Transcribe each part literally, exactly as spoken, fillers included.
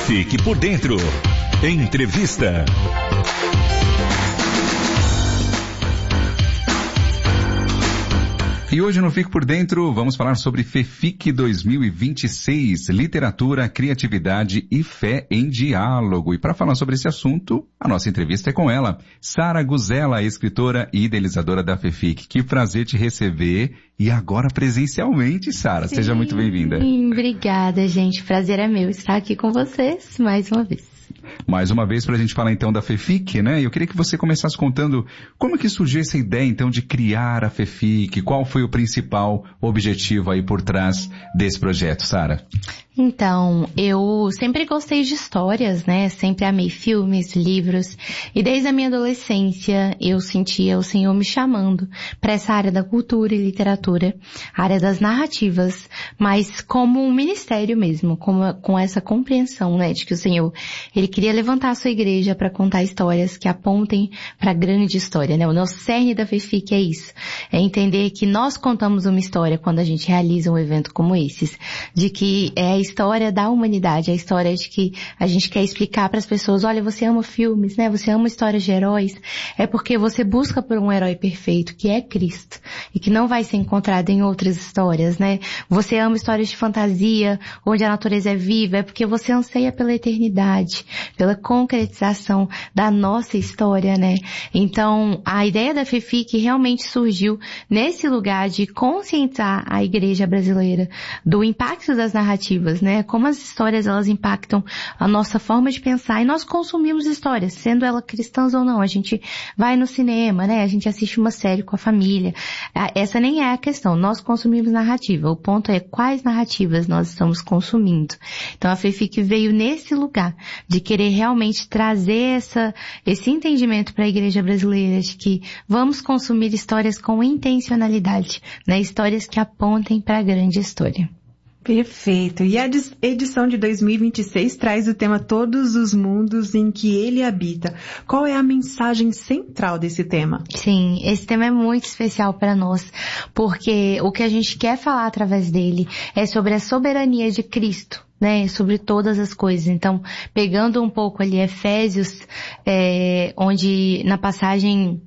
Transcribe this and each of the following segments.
Fique por dentro. Entrevista. E hoje no Fique por Dentro vamos falar sobre FEFIC dois mil e vinte e seis, Literatura, Criatividade e Fé em Diálogo. E para falar sobre esse assunto, a nossa entrevista é com ela, Sara Guzella, escritora e idealizadora da FEFIC. Que prazer te receber e agora presencialmente, Sara. Seja muito bem-vinda. Obrigada, gente. Prazer é meu estar aqui com vocês mais uma vez. Mais uma vez para a gente falar então da FEFIC, né? Eu queria que você começasse contando como que surgiu essa ideia então de criar a FEFIC, qual foi o principal objetivo aí por trás desse projeto, Sara? Então, eu sempre gostei de histórias, né? Sempre amei filmes, livros. E desde a minha adolescência, eu sentia o Senhor me chamando para essa área da cultura e literatura, área das narrativas, mas como um ministério mesmo, com, com essa compreensão, né? De que o Senhor, Ele queria levantar a sua igreja para contar histórias que apontem para a grande história, né? O nosso cerne da FEFIC é isso. É entender que nós contamos uma história quando a gente realiza um evento como esses. De que é a história da humanidade, a história de que a gente quer explicar para as pessoas, olha, você ama filmes, né? Você ama histórias de heróis, é porque você busca por um herói perfeito, que é Cristo, e que não vai ser encontrado em outras histórias, né? Você ama histórias de fantasia, onde a natureza é viva, é porque você anseia pela eternidade, pela concretização da nossa história, né? Então, a ideia da FEFIC realmente surgiu nesse lugar de conscientizar a igreja brasileira do impacto das narrativas, né? Como as histórias, elas impactam a nossa forma de pensar, e nós consumimos histórias, sendo elas cristãs ou não. A gente vai no cinema, né? A gente assiste uma série com a família. Essa nem é a questão. Nós consumimos narrativa. O ponto é quais narrativas nós estamos consumindo. Então a FEFIC veio nesse lugar de querer realmente trazer essa, esse entendimento para a igreja brasileira de que vamos consumir histórias com intencionalidade, né? Histórias que apontem para a grande história. Perfeito. E a edição de dois mil e vinte e seis traz o tema Todos os Mundos em que Ele Habita. Qual é a mensagem central desse tema? Sim, esse tema é muito especial para nós, porque o que a gente quer falar através dele é sobre a soberania de Cristo, né, sobre todas as coisas. Então, pegando um pouco ali Efésios, é, onde na passagem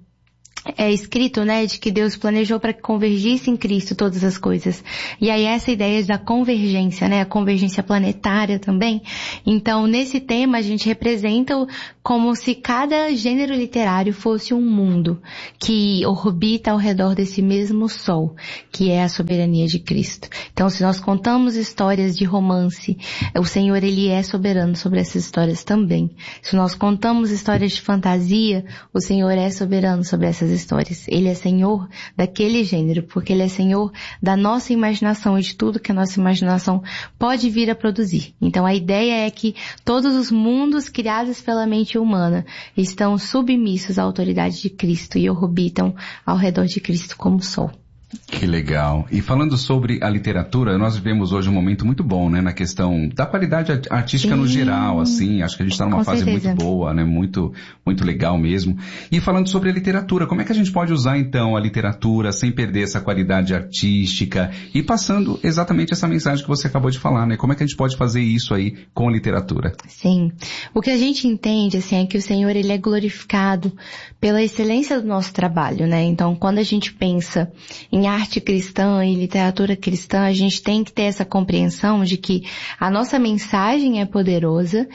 é escrito, né, de que Deus planejou para que convergisse em Cristo todas as coisas. E aí essa ideia da convergência, né, a convergência planetária também. Então, nesse tema a gente representa como se cada gênero literário fosse um mundo que orbita ao redor desse mesmo sol, que é a soberania de Cristo. Então, se nós contamos histórias de romance, o Senhor, Ele é soberano sobre essas histórias também. Se nós contamos histórias de fantasia, o Senhor é soberano sobre essas histórias. Ele é Senhor daquele gênero, porque Ele é Senhor da nossa imaginação e de tudo que a nossa imaginação pode vir a produzir. Então a ideia é que todos os mundos criados pela mente humana estão submissos à autoridade de Cristo e orbitam ao redor de Cristo como sol. Que legal. E falando sobre a literatura, nós vivemos hoje um momento muito bom, né, na questão da qualidade artística. Sim, no geral, assim, acho que a gente está numa com fase certeza. muito boa, né, muito, muito legal mesmo. E falando sobre a literatura, como é que a gente pode usar então a literatura sem perder essa qualidade artística e passando exatamente essa mensagem que você acabou de falar, né? Como é que a gente pode fazer isso aí com a literatura? Sim. O que a gente entende, assim, é que o Senhor, Ele é glorificado pela excelência do nosso trabalho, né? Então, quando a gente pensa em arte cristã e literatura cristã, a gente tem que ter essa compreensão de que a nossa mensagem é poderosa,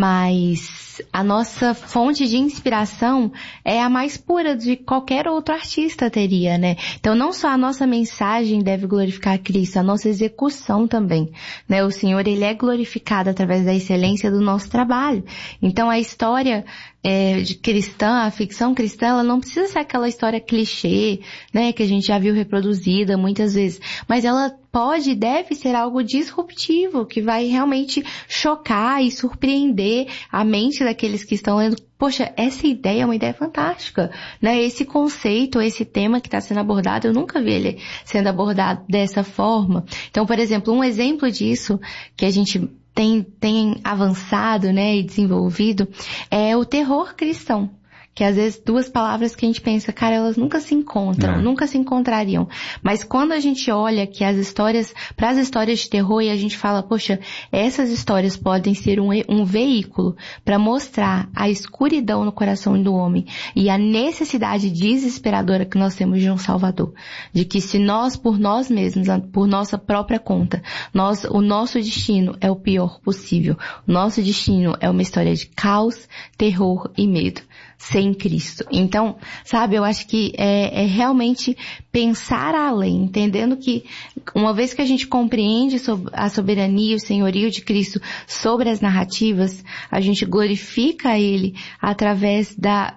mas a nossa fonte de inspiração é a mais pura de qualquer outro artista teria, né? Então não só a nossa mensagem deve glorificar a Cristo, a nossa execução também, né? O Senhor, Ele é glorificado através da excelência do nosso trabalho. Então a história é, de cristã, a ficção cristã, ela não precisa ser aquela história clichê, né, que a gente já viu reproduzida muitas vezes, mas ela pode e deve ser algo disruptivo, que vai realmente chocar e surpreender a mente daqueles que estão lendo. Poxa, essa ideia é uma ideia fantástica, né? Esse conceito, esse tema que está sendo abordado, eu nunca vi ele sendo abordado dessa forma. Então, por exemplo, um exemplo disso que a gente tem, tem avançado, né, e desenvolvido é o terror cristão, Que às vezes duas palavras que a gente pensa, cara, elas nunca se encontram, É. nunca se encontrariam. Mas quando a gente olha que as histórias, para as histórias de terror, e a gente fala, poxa, essas histórias podem ser um, um veículo para mostrar a escuridão no coração do homem e a necessidade desesperadora que nós temos de um Salvador. De que se nós, por nós mesmos, por nossa própria conta, nós, o nosso destino é o pior possível. O nosso destino é uma história de caos, terror e medo, sem Cristo. Então, sabe, eu acho que é, é realmente pensar além, entendendo que uma vez que a gente compreende a soberania e o senhorio de Cristo sobre as narrativas, a gente glorifica Ele através da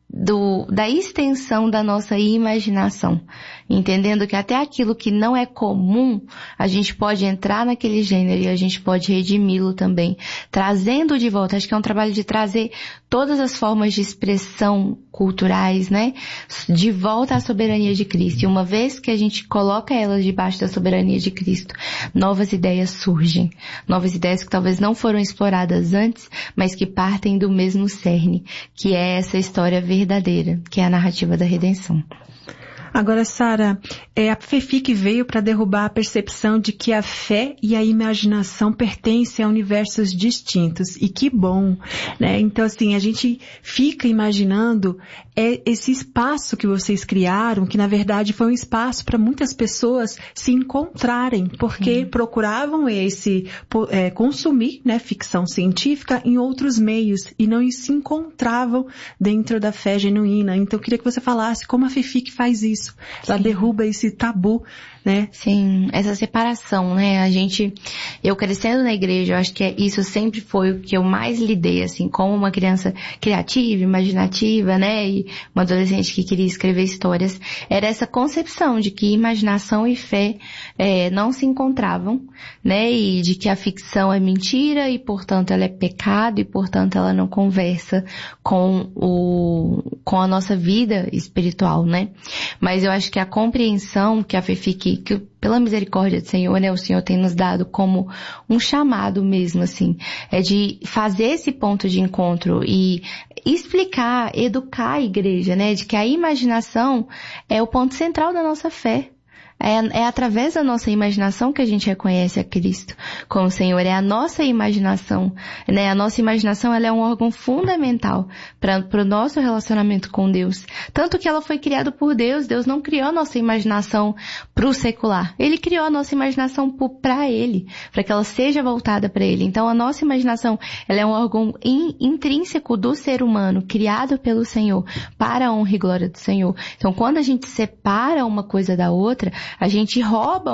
Do, da extensão da nossa imaginação, entendendo que até aquilo que não é comum, a gente pode entrar naquele gênero e a gente pode redimi-lo também, trazendo de volta, acho que é um trabalho de trazer todas as formas de expressão culturais, né, de volta à soberania de Cristo. E uma vez que a gente coloca elas debaixo da soberania de Cristo, novas ideias surgem, novas ideias que talvez não foram exploradas antes, mas que partem do mesmo cerne, que é essa história verdadeira verdadeira, que é a narrativa da redenção. Agora, Sara, é, a FEFIC veio para derrubar a percepção de que a fé e a imaginação pertencem a universos distintos. E que bom, né? Então, assim, a gente fica imaginando é, esse espaço que vocês criaram, que na verdade foi um espaço para muitas pessoas se encontrarem, porque hum. procuravam esse, é, consumir, né, ficção científica em outros meios e não se encontravam dentro da fé genuína. Então, eu queria que você falasse como a FEFIC faz isso. Ela Sim. derruba esse tabu, né? Sim, essa separação, né? A gente, eu crescendo na igreja, eu acho que isso sempre foi o que eu mais lidei, assim, como uma criança criativa, imaginativa, né? E uma adolescente que queria escrever histórias. Era essa concepção de que imaginação e fé é, não se encontravam, né? E de que a ficção é mentira e, portanto, ela é pecado e, portanto, ela não conversa com o, com a nossa vida espiritual, né? Mas eu acho que a compreensão que a FEFIC, que pela misericórdia do Senhor, né, o Senhor tem nos dado como um chamado mesmo, assim, é de fazer esse ponto de encontro e explicar, educar a igreja, né, de que a imaginação é o ponto central da nossa fé. É, é através da nossa imaginação que a gente reconhece a Cristo como Senhor. É a nossa imaginação, né? A nossa imaginação, ela é um órgão fundamental para o nosso relacionamento com Deus. Tanto que ela foi criada por Deus. Deus não criou a nossa imaginação para o secular. Ele criou a nossa imaginação para Ele, para que ela seja voltada para Ele. Então, a nossa imaginação, ela é um órgão in, intrínseco do ser humano, criado pelo Senhor, para a honra e glória do Senhor. Então, quando a gente separa uma coisa da outra, a gente rouba